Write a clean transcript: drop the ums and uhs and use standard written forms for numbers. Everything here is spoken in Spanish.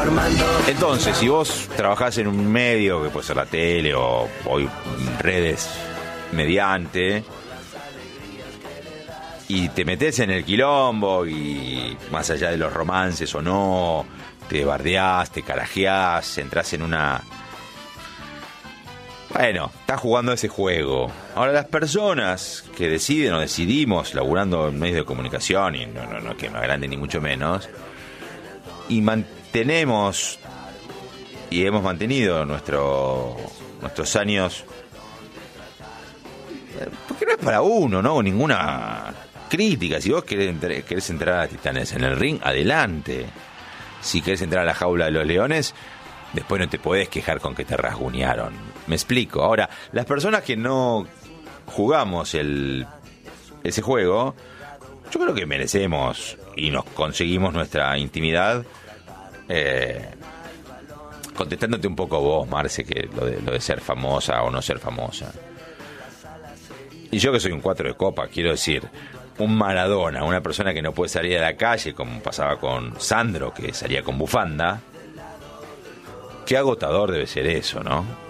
Entonces, si vos trabajás en un medio, que puede ser la tele o hoy redes mediante, y te metés en el quilombo y más allá de los romances o no, te bardeás, te carajeás, entrás en una... Bueno, estás jugando ese juego. Ahora, las personas que deciden o decidimos laburando en medios de comunicación, y no que me agrande ni mucho menos, y mantenemos y hemos mantenido nuestros años, porque no es para uno, ¿no? Ninguna crítica. Si vos querés entrar a Titanes en el ring, adelante. Si querés entrar a la jaula de los leones, después no te podés quejar con que te rasguñaron. Me explico. Ahora, las personas que no jugamos ese juego, yo creo que merecemos y nos conseguimos nuestra intimidad contestándote un poco vos, Marce, que lo de ser famosa o no ser famosa. Y yo que soy un 4 de copa, quiero decir, un Maradona, una persona que no puede salir a la calle, como pasaba con Sandro, que salía con bufanda, qué agotador debe ser eso, ¿no?